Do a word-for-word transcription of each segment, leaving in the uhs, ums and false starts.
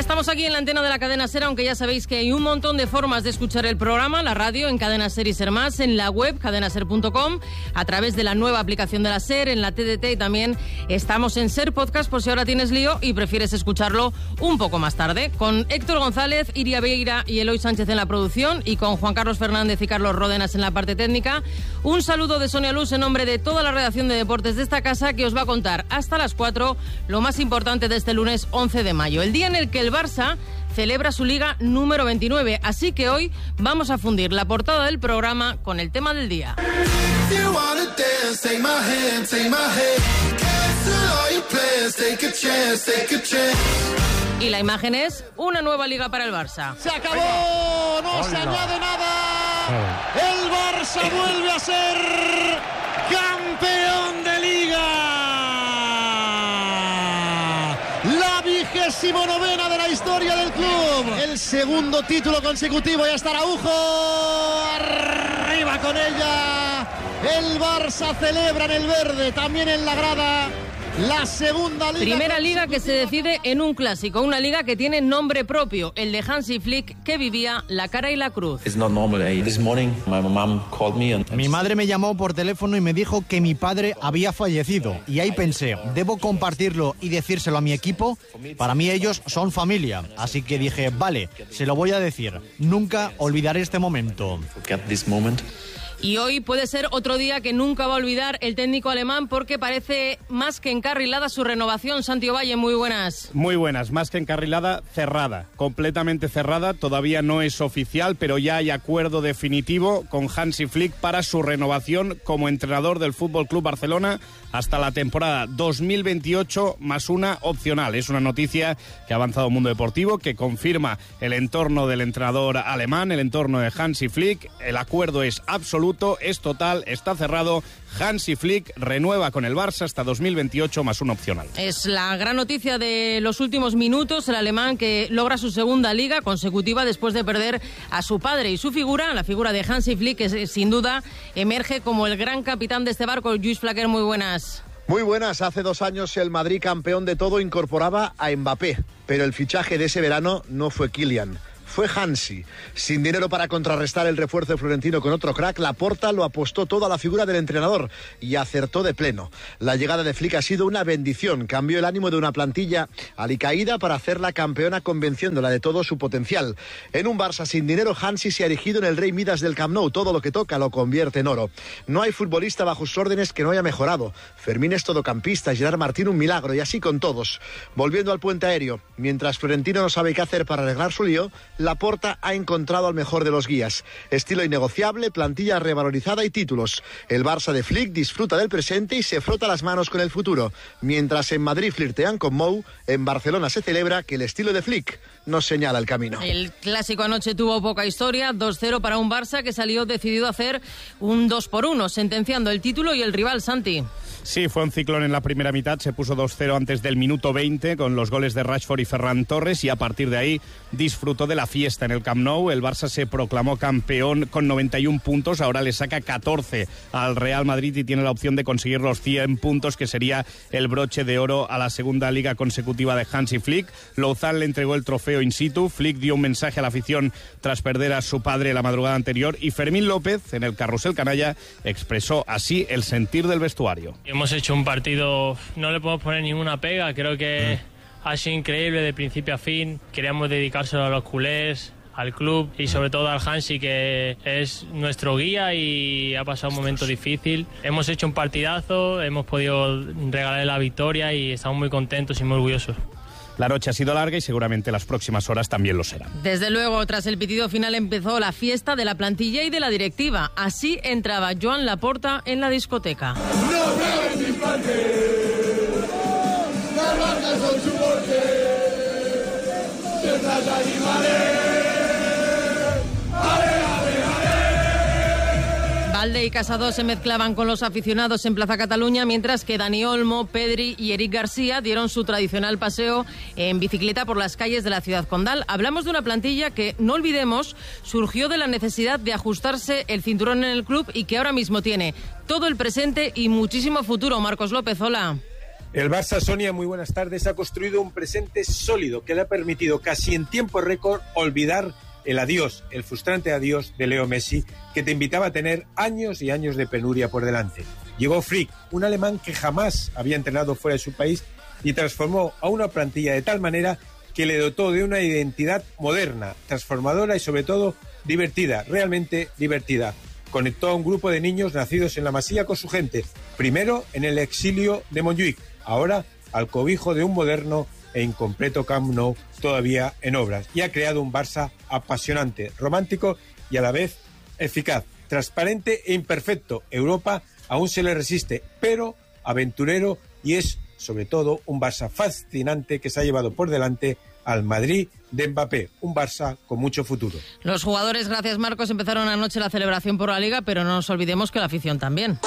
Estamos aquí en la antena de la cadena SER, aunque ya sabéis que hay un montón de formas de escuchar el programa, la radio, en Cadena SER y SER Más, en la web cadena ser punto com, a través de la nueva aplicación de la SER, en la T D T, y también estamos en SER Podcast por si ahora tienes lío y prefieres escucharlo un poco más tarde, con Héctor González, Iria Beira y Eloy Sánchez en la producción, y con Juan Carlos Fernández y Carlos Ródenas en la parte técnica. Un saludo de Sonia Luz en nombre de toda la redacción de deportes de esta casa, que os va a contar hasta las cuatro lo más importante de este lunes once de mayo, el día en el que el Barça celebra su liga número veintinueve, así que hoy vamos a fundir la portada del programa con el tema del día. Y la imagen es una nueva liga para el Barça. ¡Se acabó! ¡No se añade nada! ¡El Barça vuelve a ser campeón de liga! La vigésimo novena de la historia del club. El segundo título consecutivo. Ya está Araujo. Arriba con ella. El Barça celebra en el verde, también en la grada. La segunda liga. Primera liga que se decide en un clásico, una liga que tiene nombre propio, el de Hansi Flick, que vivía la cara y la cruz. Mi madre me llamó por teléfono y me dijo que mi padre había fallecido. Y ahí pensé, ¿debo compartirlo y decírselo a mi equipo? Para mí ellos son familia. Así que dije, vale, se lo voy a decir. Nunca olvidaré este momento. Y hoy puede ser otro día que nunca va a olvidar el técnico alemán, porque parece más que encarrilada su renovación. Santi Ovalle, muy buenas. Muy buenas, más que encarrilada, cerrada, completamente cerrada. Todavía no es oficial, pero ya hay acuerdo definitivo con Hansi Flick para su renovación como entrenador del F C Barcelona hasta la temporada dos mil veintiocho más una opcional. Es una noticia que ha avanzado Mundo Deportivo, que confirma el entorno del entrenador alemán, el entorno de Hansi Flick. El acuerdo es absoluto, es total, está cerrado. Hansi Flick renueva con el Barça hasta dos mil veintiocho más una opcional. Es la gran noticia de los últimos minutos, el alemán que logra su segunda liga consecutiva después de perder a su padre, y su figura, la figura de Hansi Flick, que sin duda emerge como el gran capitán de este barco. Lluís Flaquer, muy buenas. Muy buenas. Hace dos años el Madrid, campeón de todo, incorporaba a Mbappé, pero el fichaje de ese verano no fue Kylian. Fue Hansi. Sin dinero para contrarrestar el refuerzo de Florentino con otro crack, Laporta lo apostó todo a la figura del entrenador y acertó de pleno. La llegada de Flick ha sido una bendición. Cambió el ánimo de una plantilla alicaída para hacerla campeona, convenciéndola de todo su potencial. En un Barça sin dinero, Hansi se ha erigido en el rey Midas del Camp Nou. Todo lo que toca lo convierte en oro. No hay futbolista bajo sus órdenes que no haya mejorado. Fermín es todocampista, Gerard Martín un milagro, y así con todos. Volviendo al puente aéreo, mientras Florentino no sabe qué hacer para arreglar su lío, Laporta ha encontrado al mejor de los guías. Estilo innegociable, plantilla revalorizada y títulos. El Barça de Flick disfruta del presente y se frota las manos con el futuro. Mientras en Madrid flirtean con Mou, en Barcelona se celebra que el estilo de Flick nos señala el camino. El clásico anoche tuvo poca historia, dos cero para un Barça que salió decidido a hacer un dos por uno, sentenciando el título y el rival. Santi. Sí, fue un ciclón en la primera mitad, se puso dos cero antes del minuto veinte con los goles de Rashford y Ferran Torres, y a partir de ahí disfrutó de la fiesta en el Camp Nou. El Barça se proclamó campeón con noventa y un puntos, ahora le saca catorce al Real Madrid y tiene la opción de conseguir los cien puntos, que sería el broche de oro a la segunda liga consecutiva de Hansi Flick. Louzán le entregó el trofeo in situ, Flick dio un mensaje a la afición tras perder a su padre la madrugada anterior, y Fermín López, en el carrusel canalla, expresó así el sentir del vestuario. Hemos hecho un partido, no le podemos poner ninguna pega, creo que mm. ha sido increíble de principio a fin. Queríamos dedicárselo a los culés, al club y sobre todo al Hansi, que es nuestro guía y ha pasado un momento difícil. Hemos hecho un partidazo, hemos podido regalarle la victoria y estamos muy contentos y muy orgullosos. La noche ha sido larga y seguramente las próximas horas también lo serán. Desde luego, tras el pitido final empezó la fiesta de la plantilla y de la directiva. Así entraba Joan Laporta en la discoteca. No saben disparate, las marcas son su porte, se trata de animales. Valde y Casado se mezclaban con los aficionados en Plaza Cataluña, mientras que Dani Olmo, Pedri y Eric García dieron su tradicional paseo en bicicleta por las calles de la ciudad condal. Hablamos de una plantilla que, no olvidemos, surgió de la necesidad de ajustarse el cinturón en el club y que ahora mismo tiene todo el presente y muchísimo futuro. Marcos López, hola. El Barça, Sonia, muy buenas tardes, ha construido un presente sólido que le ha permitido casi en tiempo récord olvidar el adiós, el frustrante adiós de Leo Messi, que te invitaba a tener años y años de penuria por delante. Llegó Flick, un alemán que jamás había entrenado fuera de su país y transformó a una plantilla de tal manera que le dotó de una identidad moderna, transformadora y sobre todo divertida, realmente divertida. Conectó a un grupo de niños nacidos en la Masía con su gente, primero en el exilio de Montjuic, ahora al cobijo de un moderno e incompleto Camp Nou todavía en obras, y ha creado un Barça apasionante, romántico y a la vez eficaz, transparente e imperfecto. Europa aún se le resiste, pero aventurero, y es sobre todo un Barça fascinante que se ha llevado por delante al Madrid de Mbappé, un Barça con mucho futuro. Los jugadores, gracias Marcos, empezaron anoche la celebración por la Liga, pero no nos olvidemos que la afición también.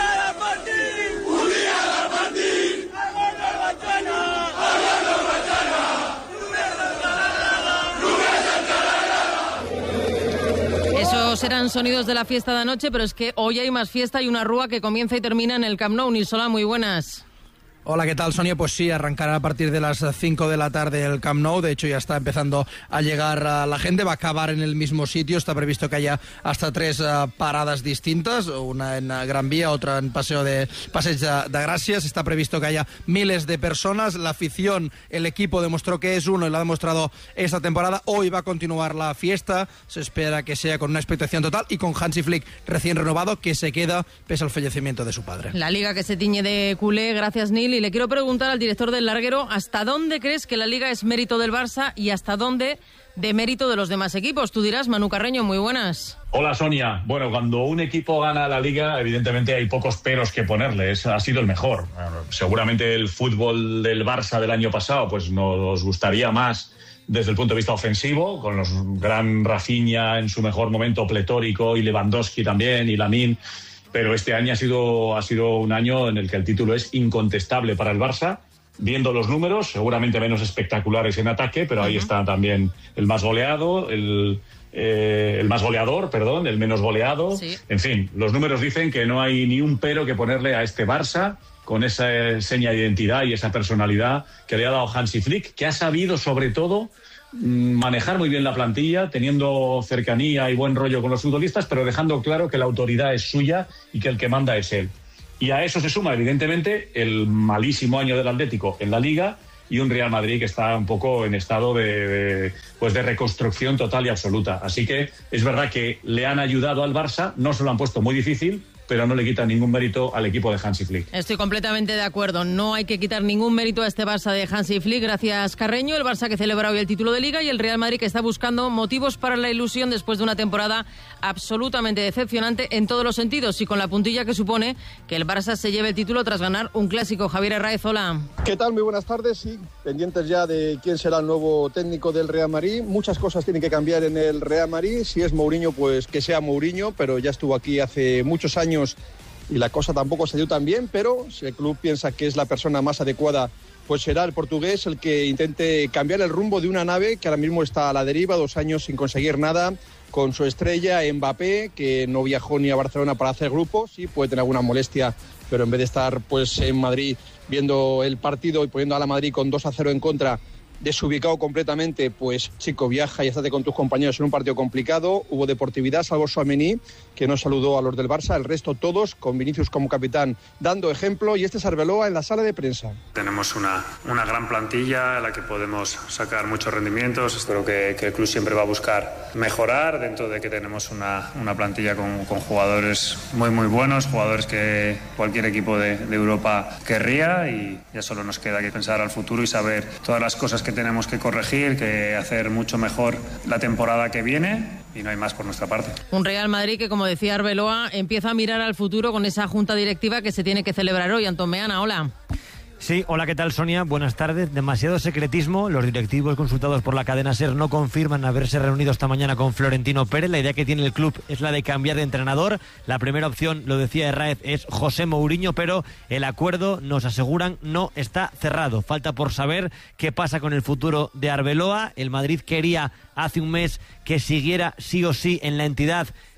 Esos eran sonidos de la fiesta de anoche, pero es que hoy hay más fiesta y una rúa que comienza y termina en el Camp Nou. Nilsola, muy buenas. Hola, ¿qué tal, Sonia? Pues sí, arrancará a partir de las cinco de la tarde el Camp Nou. De hecho, ya está empezando a llegar uh, la gente. Va a acabar en el mismo sitio. Está previsto que haya hasta tres uh, paradas distintas. Una en uh, Gran Vía, otra en Paseo de Passeig de, de Gràcies. Está previsto que haya miles de personas. La afición, el equipo demostró que es uno y lo ha demostrado esta temporada. Hoy va a continuar la fiesta. Se espera que sea con una expectación total y con Hansi Flick recién renovado, que se queda pese al fallecimiento de su padre. La Liga que se tiñe de culé. Gracias, Nil. Y le quiero preguntar al director del larguero, ¿hasta dónde crees que la Liga es mérito del Barça y hasta dónde de mérito de los demás equipos? Tú dirás, Manu Carreño, muy buenas. Hola, Sonia. Bueno, cuando un equipo gana la Liga, evidentemente hay pocos peros que ponerle. Es, ha sido el mejor. Seguramente el fútbol del Barça del año pasado pues nos gustaría más desde el punto de vista ofensivo, con los gran Rafinha en su mejor momento pletórico y Lewandowski también y Lamine. Pero este año ha sido, ha sido un año en el que el título es incontestable para el Barça. Viendo los números, seguramente menos espectaculares en ataque, pero ahí uh-huh. está también el más goleado, el, eh, el más goleador, perdón, el menos goleado. Sí. En fin, los números dicen que no hay ni un pero que ponerle a este Barça, con esa seña de identidad y esa personalidad que le ha dado Hansi Flick, que ha sabido sobre todo manejar muy bien la plantilla, teniendo cercanía y buen rollo con los futbolistas, pero dejando claro que la autoridad es suya y que el que manda es él. Y a eso se suma, evidentemente, el malísimo año del Atlético en la Liga y un Real Madrid que está un poco en estado de, de, pues de reconstrucción total y absoluta. Así que es verdad que le han ayudado al Barça, no se lo han puesto muy difícil, pero no le quita ningún mérito al equipo de Hansi Flick. Estoy completamente de acuerdo. No hay que quitar ningún mérito a este Barça de Hansi Flick. Gracias, Carreño. El Barça que celebra hoy el título de Liga y el Real Madrid que está buscando motivos para la ilusión después de una temporada absolutamente decepcionante en todos los sentidos y con la puntilla que supone que el Barça se lleve el título tras ganar un clásico. Javier Herráez, hola. ¿Qué tal? Muy buenas tardes. Sí, pendientes ya de quién será el nuevo técnico del Real Madrid. Muchas cosas tienen que cambiar en el Real Madrid. Si es Mourinho, pues que sea Mourinho, pero ya estuvo aquí hace muchos años y la cosa tampoco se dio tan bien, pero si el club piensa que es la persona más adecuada, pues será el portugués el que intente cambiar el rumbo de una nave que ahora mismo está a la deriva, dos años sin conseguir nada, con su estrella Mbappé, que no viajó ni a Barcelona para hacer grupo, sí puede tener alguna molestia, pero en vez de estar pues en Madrid viendo el partido y poniendo a la Madrid con dos a cero en contra, desubicado completamente, pues chico, viaja y estate con tus compañeros en un partido complicado. Hubo deportividad, salvo Tchouaméni, que no saludó a los del Barça, el resto todos, con Vinicius como capitán, dando ejemplo, y este es Arbeloa en la sala de prensa. Tenemos una, una gran plantilla en la que podemos sacar muchos rendimientos. Espero que, que el club siempre va a buscar mejorar, dentro de que tenemos una, una plantilla con, con jugadores muy muy buenos, jugadores que cualquier equipo de, de Europa querría, y ya solo nos queda que pensar al futuro y saber todas las cosas que que tenemos que corregir, que hacer mucho mejor la temporada que viene, y no hay más por nuestra parte. Un Real Madrid que, como decía Arbeloa, empieza a mirar al futuro con esa junta directiva que se tiene que celebrar hoy. Antón Meana, hola. Sí, hola, ¿qué tal, Sonia? Buenas tardes. Demasiado secretismo. Los directivos consultados por la cadena SER no confirman haberse reunido esta mañana con Florentino Pérez. La idea que tiene el club es la de cambiar de entrenador. La primera opción, lo decía Herráez, es José Mourinho, pero el acuerdo, nos aseguran, no está cerrado. Falta por saber qué pasa con el futuro de Arbeloa. El Madrid quería hace un mes que siguiera sí o sí en la entidad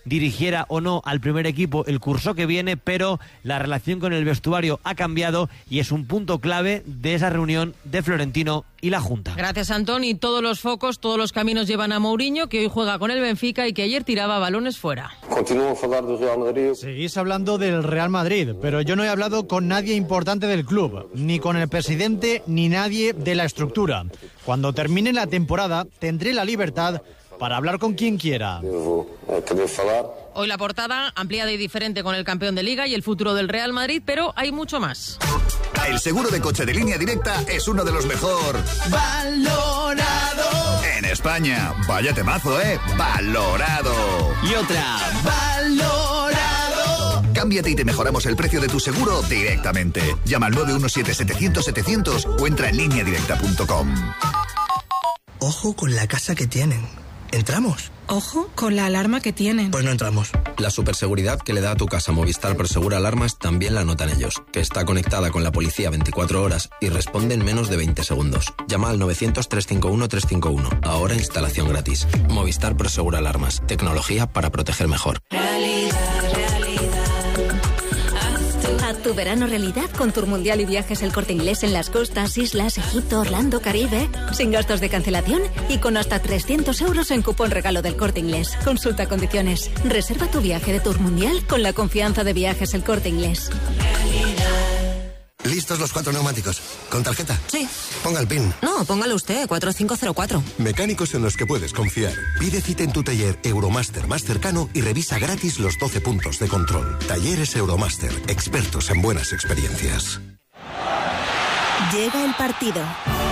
dirigiera o no al primer equipo el curso que viene, pero la relación con el vestuario ha cambiado y es un punto clave de esa reunión de Florentino y la Junta. Gracias, Antón. Y todos los focos, todos los caminos llevan a Mourinho, que hoy juega con el Benfica y que ayer tiraba balones fuera. Continúo a hablar del Real Madrid. Seguís hablando del Real Madrid, pero yo no he hablado con nadie importante del club, ni con el presidente, ni nadie de la estructura. Cuando termine la temporada, tendré la libertad para hablar con quien quiera. Hoy la portada ampliada y diferente con el campeón de Liga y el futuro del Real Madrid, pero hay mucho más. El seguro de coche de Línea Directa es uno de los mejor valorado en España. Vaya temazo, ¿eh? Valorado. Y otra, valorado. Cámbiate y te mejoramos el precio de tu seguro directamente. Llama al nueve uno siete, setecientos, setecientos o entra en línea directa punto com. Ojo con la casa que tienen. ¿Entramos? Ojo con la alarma que tienen. Pues no entramos. La superseguridad que le da a tu casa Movistar Prosegur Alarmas también la notan ellos, que está conectada con la policía veinticuatro horas y responde en menos de veinte segundos. Llama al novecientos, trescientos cincuenta y uno, trescientos cincuenta y uno. Ahora instalación gratis. Movistar Prosegur Alarmas. Tecnología para proteger mejor. Realidad, realidad. Haz tu verano realidad con Tour Mundial y Viajes El Corte Inglés en las costas, islas, Egipto, Orlando, Caribe. Sin gastos de cancelación y con hasta trescientos euros en cupón regalo del Corte Inglés. Consulta condiciones. Reserva tu viaje de Tour Mundial con la confianza de Viajes El Corte Inglés. ¿Listos los cuatro neumáticos? ¿Con tarjeta? Sí. Ponga el PIN. No, póngalo usted, cuatro cinco cero cuatro. Mecánicos en los que puedes confiar. Pide cita en tu taller Euromaster más cercano y revisa gratis los doce puntos de control. Talleres Euromaster, expertos en buenas experiencias. Llega el partido.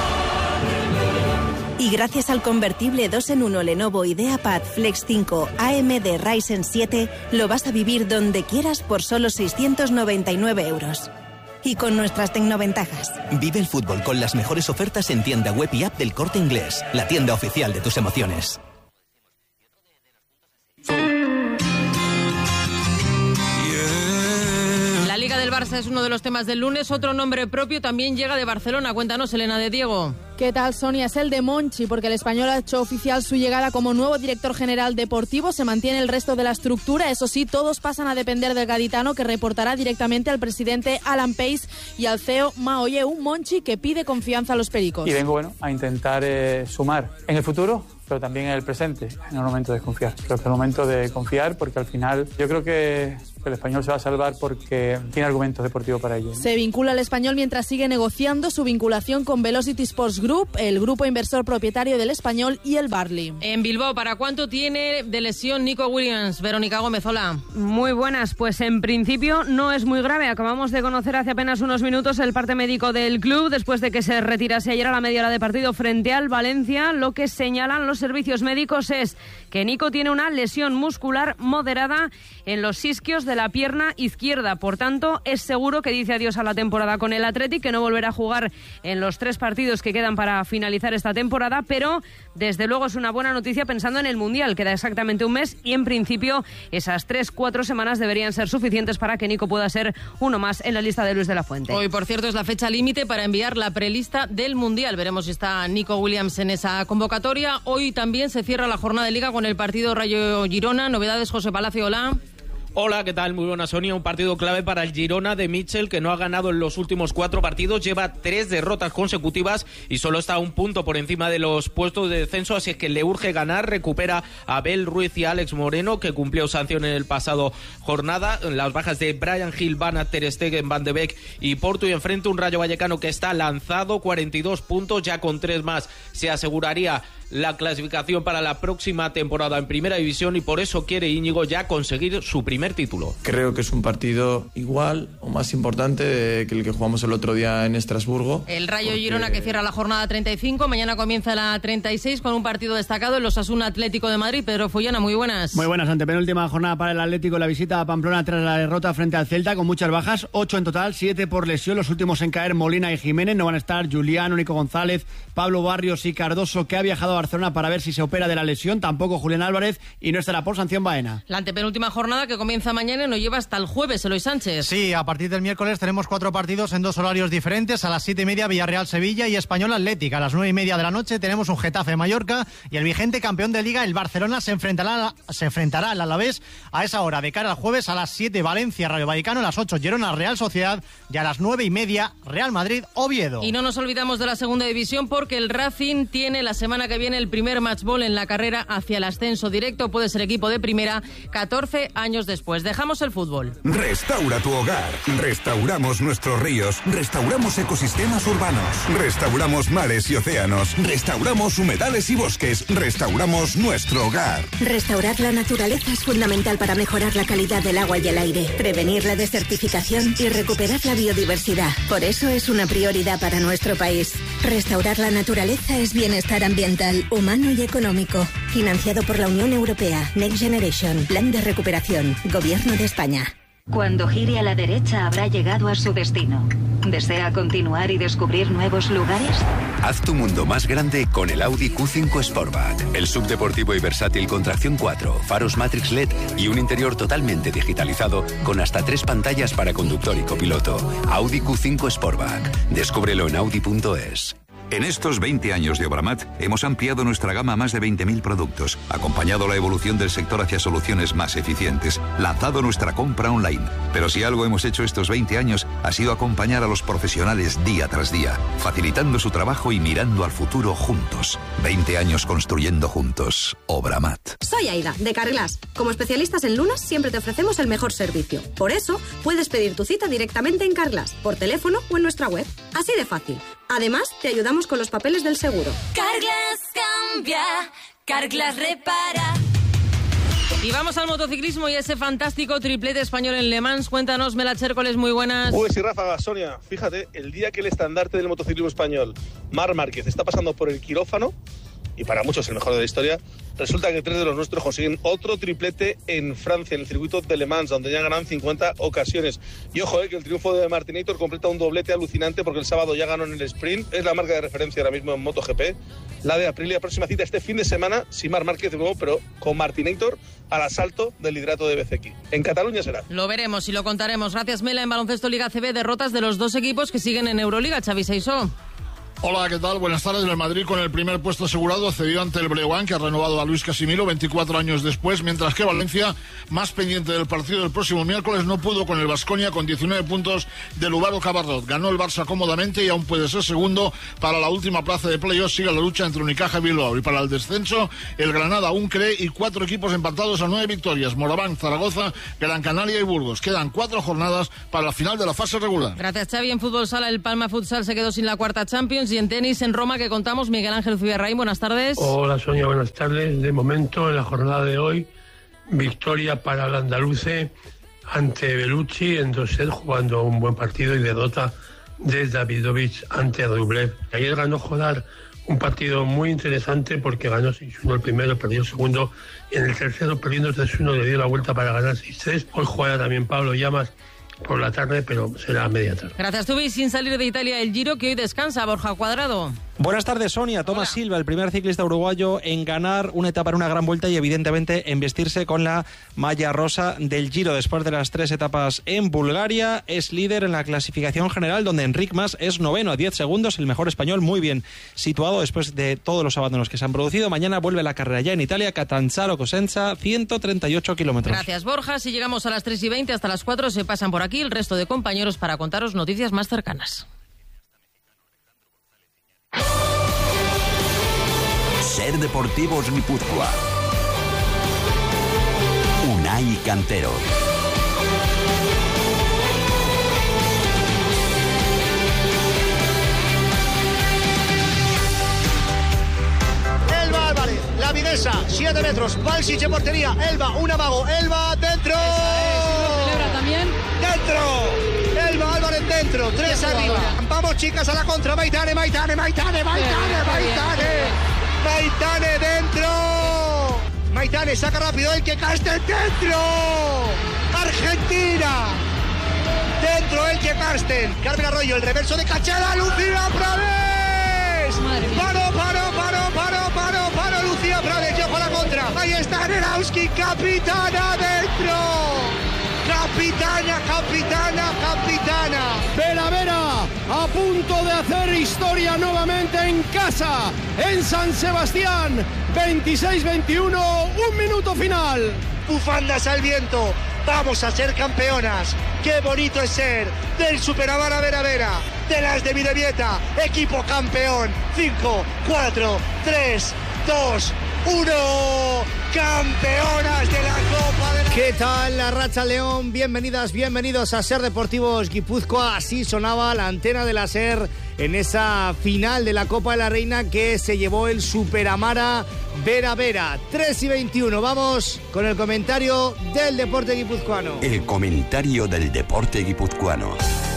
Y gracias al convertible dos en uno Lenovo IdeaPad Flex cinco A M D Ryzen siete, lo vas a vivir donde quieras por solo seiscientos noventa y nueve euros. Y con nuestras tecnoventajas. Vive el fútbol con las mejores ofertas en tienda web y app del Corte Inglés, la tienda oficial de tus emociones. La Liga del Barça es uno de los temas del lunes. Otro nombre propio también llega de Barcelona. Cuéntanos, Elena de Diego. ¿Qué tal, Sonia? Es el de Monchi, porque el español ha hecho oficial su llegada como nuevo director general deportivo. Se mantiene el resto de la estructura. Eso sí, todos pasan a depender del gaditano, que reportará directamente al presidente Alan Pace y al C E O Maoye, un Monchi que pide confianza a los pericos. Y vengo bueno, a intentar eh, sumar en el futuro, pero también en el presente, en el momento de confiar. Creo que es el momento de confiar, porque al final yo creo que el español se va a salvar porque tiene argumentos deportivos para ello, ¿no? Se vincula al español mientras sigue negociando su vinculación con Velocity Sports Group, el grupo inversor propietario del español, y el Barley. En Bilbao, ¿para cuánto tiene de lesión Nico Williams? Verónica Gómez, hola. Muy buenas, pues en principio no es muy grave. Acabamos de conocer hace apenas unos minutos el parte médico del club después de que se retirase ayer a la media hora de partido frente al Valencia. Lo que señalan los servicios médicos es que Nico tiene una lesión muscular moderada en los isquios de la pierna izquierda. Por tanto, es seguro que dice adiós a la temporada con el Athletic, que no volverá a jugar en los tres partidos que quedan para finalizar esta temporada, pero desde luego es una buena noticia pensando en el Mundial. Queda exactamente un mes y en principio esas tres, cuatro semanas deberían ser suficientes para que Nico pueda ser uno más en la lista de Luis de la Fuente. Hoy, por cierto, es la fecha límite para enviar la prelista del Mundial. Veremos si está Nico Williams en esa convocatoria. Hoy también se cierra la jornada de Liga con el partido Rayo Girona. Novedades, José Palacio, hola. Hola, ¿qué tal? Muy buena, Sonia. Un partido clave para el Girona de Mitchell, que no ha ganado en los últimos cuatro partidos, lleva tres derrotas consecutivas y solo está a un punto por encima de los puestos de descenso, así es que le urge ganar. Recupera a Abel Ruiz y a Alex Moreno, que cumplió sanción en el pasado jornada. Las bajas de Brian Hill, Van Aert, Ter Stegen, Van de Beek y Porto, y enfrente un Rayo Vallecano que está lanzado, cuarenta y dos puntos, ya con tres más se aseguraría la clasificación para la próxima temporada en Primera División, y por eso quiere Íñigo ya conseguir su primer título. Creo que es un partido igual o más importante que el que jugamos el otro día en Estrasburgo. El Rayo porque... Girona, que cierra la jornada treinta y cinco, mañana comienza la treinta y seis con un partido destacado, el Osasuna Atlético de Madrid. Pedro Follana, muy buenas. Muy buenas, antepenúltima jornada para el Atlético, la visita a Pamplona tras la derrota frente al Celta, con muchas bajas, ocho en total, siete por lesión, los últimos en caer Molina y Jiménez. No van a estar Julián, Nico González, Pablo Barrios y Cardoso, que ha viajado a Barcelona para ver si se opera de la lesión, tampoco Julián Álvarez, y no estará por sanción Baena. La antepenúltima jornada que comienza mañana y nos lleva hasta el jueves, Eloy Sánchez. Sí, a partir del miércoles tenemos cuatro partidos en dos horarios diferentes. A las siete y media Villarreal-Sevilla y Español-Atlético. A las nueve y media de la noche tenemos un Getafe-Mallorca y el vigente campeón de Liga, el Barcelona, se enfrentará, se enfrentará al Alavés a esa hora. De cara al jueves a las siete Valencia-Rayo Vallecano, a las ocho Girona-Real Sociedad y a las nueve y media Real Madrid-Oviedo. Y no nos olvidamos de la segunda división porque el Racing tiene la semana que viene el primer match ball en la carrera hacia el ascenso directo. Puede ser equipo de primera catorce años después. Dejamos el fútbol. Restaura tu hogar. Restauramos nuestros ríos. Restauramos ecosistemas urbanos. Restauramos mares y océanos. Restauramos humedales y bosques. Restauramos nuestro hogar. Restaurar la naturaleza es fundamental para mejorar la calidad del agua y el aire, prevenir la desertificación y recuperar la biodiversidad. Por eso es una prioridad para nuestro país. Restaurar la naturaleza es bienestar ambiental, humano y económico. Financiado por la Unión Europea. Next Generation. Plan de recuperación. Gobierno de España. Cuando gire a la derecha habrá llegado a su destino. ¿Desea continuar y descubrir nuevos lugares? Haz tu mundo más grande con el Audi Q cinco Sportback. El subdeportivo y versátil con tracción cuatro, faros Matrix L E D y un interior totalmente digitalizado con hasta tres pantallas para conductor y copiloto. Audi Q cinco Sportback. Descúbrelo en audi punto es. En estos veinte años de Obramat hemos ampliado nuestra gama a más de veinte mil productos, acompañado la evolución del sector hacia soluciones más eficientes, lanzado nuestra compra online. Pero si algo hemos hecho estos veinte años ha sido acompañar a los profesionales día tras día, facilitando su trabajo y mirando al futuro juntos. veinte años construyendo juntos. Obramat. Soy Aida, de Carglass. Como especialistas en lunas siempre te ofrecemos el mejor servicio. Por eso puedes pedir tu cita directamente en Carglass, por teléfono o en nuestra web. Así de fácil. Además, te ayudamos con los papeles del seguro. Carglass cambia, Carglass repara. Y vamos al motociclismo y ese fantástico triplete español en Le Mans. Cuéntanos, Mela Chércoles, muy buenas. Pues sí, Rafa, Sonia, fíjate, el día que el estandarte del motociclismo español, Marc Márquez, está pasando por el quirófano, y para muchos el mejor de la historia, resulta que tres de los nuestros consiguen otro triplete en Francia, en el circuito de Le Mans, donde ya ganan cincuenta ocasiones. Y ojo, eh, que el triunfo de Martinator completa un doblete alucinante porque el sábado ya ganó en el sprint. Es la marca de referencia ahora mismo en MotoGP. La de Aprilia, próxima cita este fin de semana, sin Marc Márquez de nuevo, pero con Martinator al asalto del liderato de B C X. En Cataluña será. Lo veremos y lo contaremos. Gracias, Mela. En baloncesto Liga C B, derrotas de los dos equipos que siguen en Euroliga. Xavi Seisó. Hola, ¿qué tal? Buenas tardes. El Madrid con el primer puesto asegurado cedió ante el Breogán, que ha renovado a Luis Casimiro veinticuatro años después, mientras que Valencia, más pendiente del partido del próximo miércoles, no pudo con el Baskonia con diecinueve puntos de Lubaro Cabarrot. Ganó el Barça cómodamente y aún puede ser segundo. Para la última plaza de playoff sigue la lucha entre Unicaja y Bilbao. Y para el descenso, el Granada aún cree y cuatro equipos empatados a nueve victorias. Moraván, Zaragoza, Gran Canaria y Burgos. Quedan cuatro jornadas para la final de la fase regular. Gracias, Xavi. En fútbol sala, el Palma Futsal se quedó sin la cuarta Champions. Y en tenis, en Roma, que contamos, Miguel Ángel Zubirraín, buenas tardes. Hola, Sonia, buenas tardes. De momento, en la jornada de hoy, victoria para el andaluce ante Bellucci en dos sets, jugando un buen partido, y derrota de Davidovich ante Rublev. Ayer ganó Jodar un partido muy interesante porque ganó seis uno el primero, perdió el segundo, y en el tercero, perdiendo tres uno, le dio la vuelta para ganar seis tres. Hoy juega también Pablo Llamas por la tarde, pero será a media tarde. Gracias, Tubi. Sin salir de Italia, el Giro, que hoy descansa. Borja Cuadrado. Buenas tardes, Sonia. Tomás Silva, el primer ciclista uruguayo en ganar una etapa en una gran vuelta y evidentemente en vestirse con la malla rosa del Giro. Después de las tres etapas en Bulgaria, es líder en la clasificación general, donde Enric Mas es noveno a diez segundos, el mejor español, muy bien situado después de todos los abandonos que se han producido. Mañana vuelve la carrera ya en Italia, Catanzaro-Cosenza, ciento treinta y ocho kilómetros. Gracias, Borja. Si llegamos a las tres y veinte, hasta las cuatro se pasan por aquí el resto de compañeros para contaros noticias más cercanas. Ser Deportivos Guipúzcoa. Unai Cantero. Elba Álvarez, la Videsa, siete metros, Balsic en portería, Elba, un amago, Elba dentro. Celebra también. Dentro. Elba Álvarez dentro, tres arriba. Vamos, chicas, a la contra. Maitane, Maitane, Maitane, Maitane, Maitane. Maitane dentro. Maitane saca rápido el que Carsten dentro. Argentina. Dentro el que Carsten. Carmen Arroyo, el reverso de Cachada. Lucía Pravés. Paro, paro, paro, paro, paro, paro. a punto de hacer historia nuevamente en casa, en San Sebastián. veintiséis veintiuno, un minuto final. Bufandas al viento, vamos a ser campeonas. Qué bonito es ser del Superamara Vera Vera, de las de Videvieta, equipo campeón. cinco, cuatro, tres, dos, uno, campeonas de la Copa de la... ¿Qué tal, la Racha León? Bienvenidas, bienvenidos a Ser Deportivos Guipúzcoa. Así sonaba la antena de la Ser en esa final de la Copa de la Reina que se llevó el Superamara Vera Vera. tres y veintiuno, vamos con el comentario del deporte guipuzcoano. El comentario del deporte guipuzcoano.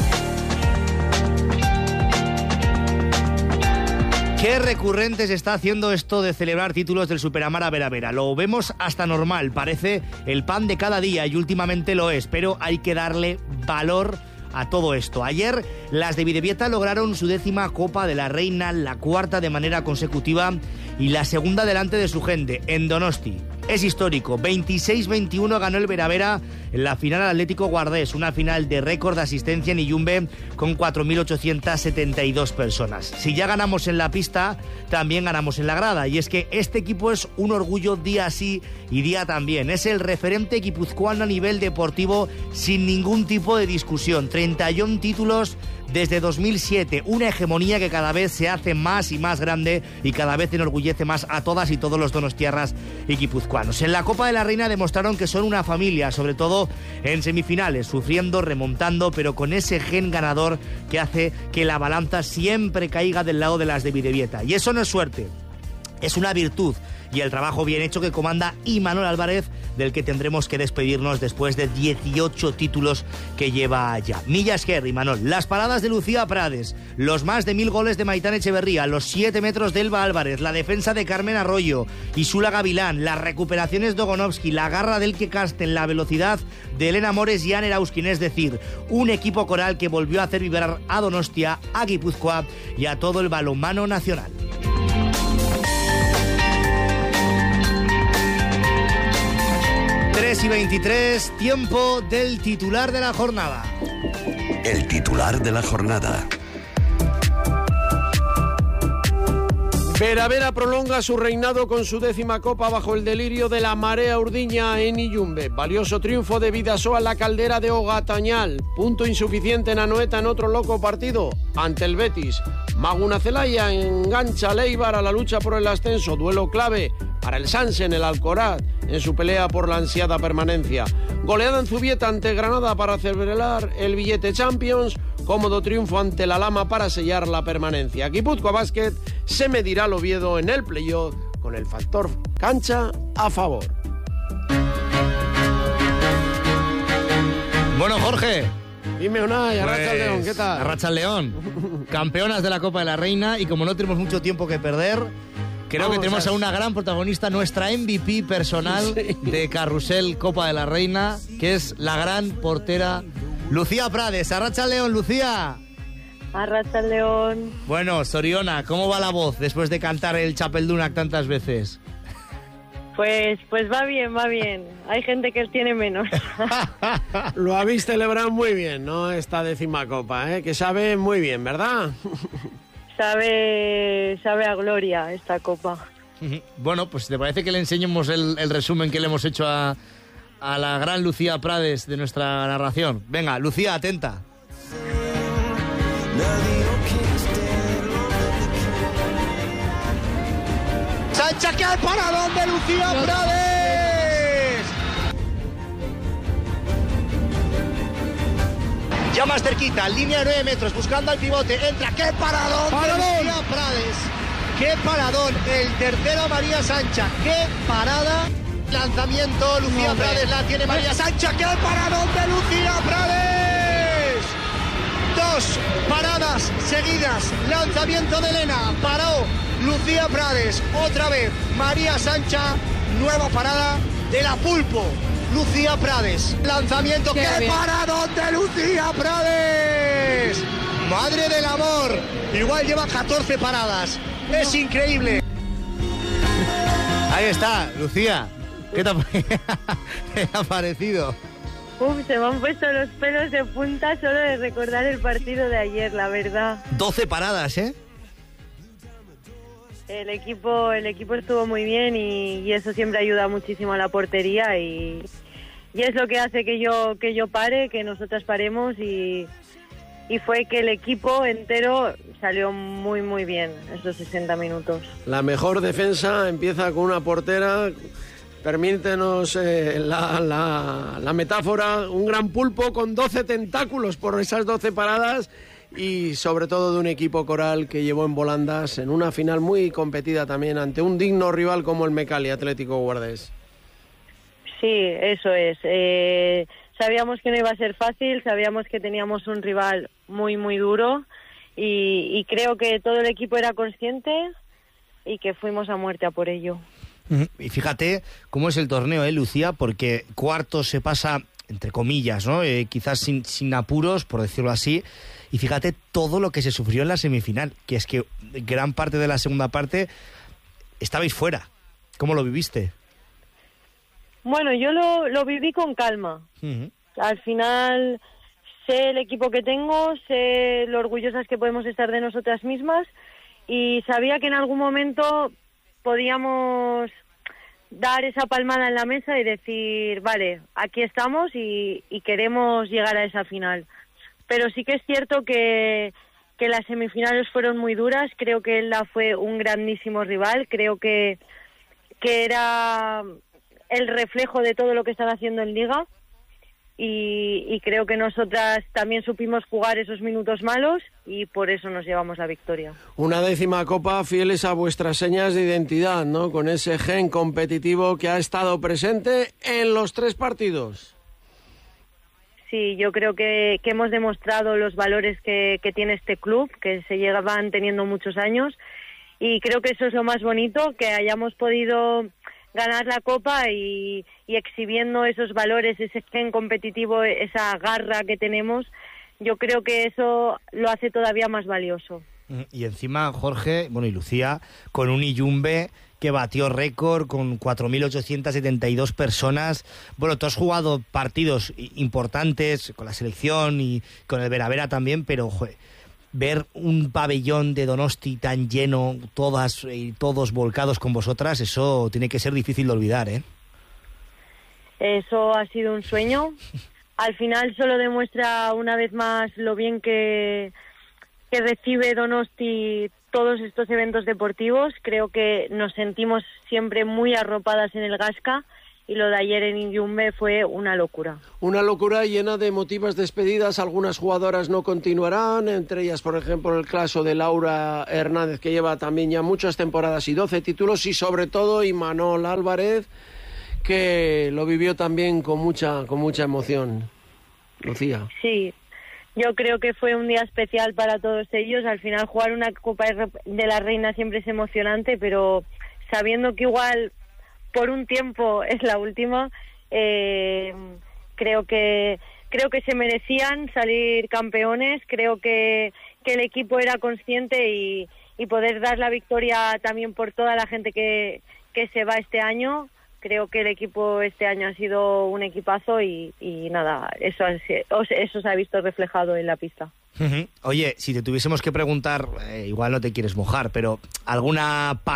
Qué recurrente se está haciendo esto de celebrar títulos del Superamara Vera Vera. Lo vemos hasta normal, parece el pan de cada día y últimamente lo es, pero hay que darle valor a todo esto. Ayer las de Videvieta lograron su décima Copa de la Reina, la cuarta de manera consecutiva y la segunda delante de su gente, en Donosti. Es histórico, veintiséis veintiuno ganó el Vera Vera en la final Atlético Guardés, una final de récord de asistencia en Iyumbe con cuatro mil ochocientas setenta y dos personas. Si ya ganamos en la pista, también ganamos en la grada, y es que este equipo es un orgullo día sí y día también. Es el referente guipuzcoano a nivel deportivo sin ningún tipo de discusión. treinta y uno títulos desde dos mil siete, una hegemonía que cada vez se hace más y más grande y cada vez enorgullece más a todas y todos los donostiarras y guipuzcoanos. En la Copa de la Reina demostraron que son una familia, sobre todo en semifinales, sufriendo, remontando, pero con ese gen ganador que hace que la balanza siempre caiga del lado de las de Videvieta. Y eso no es suerte, es una virtud y el trabajo bien hecho que comanda Imanol Álvarez, del que tendremos que despedirnos después de dieciocho títulos que lleva ya. Millas Ger, Imanol, las paradas de Lucía Prades, los más de mil goles de Maitán Echeverría, los siete metros de Elba Álvarez, la defensa de Carmen Arroyo y Sula Gavilán, las recuperaciones de Ogonovsky, la garra del que Casten, la velocidad de Elena Mores y Anne Erauskin, es decir, un equipo coral que volvió a hacer vibrar a Donostia, a Guipúzcoa y a todo el balonmano nacional. tres y veintitrés, tiempo del titular de la jornada. El titular de la jornada. Vera Vera prolonga su reinado con su décima copa bajo el delirio de la marea urdiña en Iyumbe. Valioso triunfo de Bidasoa en la caldera de Ogatañal. Punto insuficiente en Anoeta en otro loco partido ante el Betis. Maguna Celaya engancha a Leibar a la lucha por el ascenso. Duelo clave para el Sanse en el Alcoraz en su pelea por la ansiada permanencia. Goleada en Zubieta ante Granada para celebrar el billete Champions. Cómodo triunfo ante la Lama para sellar la permanencia. Guipúzcoa Basket se medirá al Oviedo en el playoff con el factor cancha a favor. Bueno, Jorge. Dime, Unai, Arracha pues, al León, ¿qué tal? Arracha al León. Campeonas de la Copa de la Reina y como no tenemos mucho tiempo que perder, creo Vamos, que tenemos a una gran protagonista, nuestra M V P personal sí. de Carrusel Copa de la Reina, que es la gran portera Lucía Prades. Arracha al León, Lucía. Arracha al León. Bueno, Soriona, ¿cómo va la voz después de cantar el Chapeldunac tantas veces? Pues, pues va bien, va bien. Hay gente que tiene menos. Lo habéis celebrado muy bien, ¿no? Esta décima copa, ¿eh? Que sabe muy bien, ¿verdad? Sabe, sabe a gloria esta copa. Bueno, pues ¿te parece que le enseñemos el, el resumen que le hemos hecho a, a la gran Lucía Prades de nuestra narración? Venga, Lucía, atenta. Sancha, que al paradón de Lucía Prades. Ya más cerquita, línea de nueve metros, buscando al pivote. Entra, qué paradón, paradón de Lucía Prades. Qué paradón, el tercero María Sancha. Qué parada. Lanzamiento, Lucía no, Prades la tiene María Sancha. Qué paradón de Lucía Prades. Dos paradas seguidas. Lanzamiento de Elena. Paró Lucía Prades. Otra vez María Sancha. Nueva parada de la Pulpo. Lucía Prades. Lanzamiento. ¡Qué, ¡Qué paradón de Lucía Prades! ¡Madre del amor! Igual lleva catorce paradas. No. Es increíble. Ahí está, Lucía. ¿Qué te ha, ¿Qué te ha parecido? Uf, se me han puesto los pelos de punta solo de recordar el partido de ayer, la verdad. doce paradas, ¿eh? El equipo, el equipo estuvo muy bien y, y eso siempre ayuda muchísimo a la portería y, y es lo que hace que yo que yo pare, que nosotras paremos y, y fue que el equipo entero salió muy muy bien esos sesenta minutos. La mejor defensa empieza con una portera, permítenos eh, la, la, la metáfora, un gran pulpo con doce tentáculos por esas doce paradas. Y sobre todo de un equipo coral que llevó en volandas en una final muy competida también ante un digno rival como el Mecali Atlético Guardés. Sí, eso es. Eh, sabíamos que no iba a ser fácil, sabíamos que teníamos un rival muy, muy duro y, y creo que todo el equipo era consciente y que fuimos a muerte a por ello. Y fíjate cómo es el torneo, ¿eh, Lucía? Porque cuarto se pasa, entre comillas, ¿no? Eh, quizás sin, sin apuros, por decirlo así. Y fíjate todo lo que se sufrió en la semifinal, que es que gran parte de la segunda parte estabais fuera. ¿Cómo lo viviste? Bueno, yo lo, lo viví con calma. Uh-huh. Al final sé el equipo que tengo, sé lo orgullosas que podemos estar de nosotras mismas y sabía que en algún momento podíamos dar esa palmada en la mesa y decir, vale, aquí estamos y, y queremos llegar a esa final. Pero sí que es cierto que, que las semifinales fueron muy duras. Creo que Elda fue un grandísimo rival. Creo que, que era el reflejo de todo lo que están haciendo en Liga. Y, y creo que nosotras también supimos jugar esos minutos malos y por eso nos llevamos la victoria. Una décima copa fieles a vuestras señas de identidad, ¿no? Con ese gen competitivo que ha estado presente en los tres partidos. Sí, yo creo que, que hemos demostrado los valores que, que tiene este club, que se llevan teniendo muchos años, y creo que eso es lo más bonito, que hayamos podido ganar la Copa y, y exhibiendo esos valores, ese gen competitivo, esa garra que tenemos, yo creo que eso lo hace todavía más valioso. Y encima, Jorge, bueno, y Lucía, con un Iyumbe que batió récord con cuatro mil ochocientas setenta y dos personas. Bueno, tú has jugado partidos importantes con la selección y con el Vera Vera también, pero joder, ver un pabellón de Donosti tan lleno, todas y todos volcados con vosotras, eso tiene que ser difícil de olvidar, ¿eh? Eso ha sido un sueño. Al final solo demuestra una vez más lo bien que, que recibe Donosti todos estos eventos deportivos. Creo que nos sentimos siempre muy arropadas en el Gasca y lo de ayer en Iyumbe fue una locura. Una locura llena de emotivas despedidas. Algunas jugadoras no continuarán, entre ellas, por ejemplo, el caso de Laura Hernández, que lleva también ya muchas temporadas y doce títulos, y sobre todo Imanol Álvarez, que lo vivió también con mucha, con mucha emoción. Lucía. Sí. Yo creo que fue un día especial para todos ellos. Al final jugar una Copa de la Reina siempre es emocionante, pero sabiendo que igual por un tiempo es la última, eh, creo que creo que se merecían salir campeones. Creo que, que el equipo era consciente y, y poder dar la victoria también por toda la gente que, que se va este año. Creo que el equipo este año ha sido un equipazo y, y nada, eso, eso se ha visto reflejado en la pista. Uh-huh. Oye, si te tuviésemos que preguntar, eh, igual no te quieres mojar, pero ¿alguna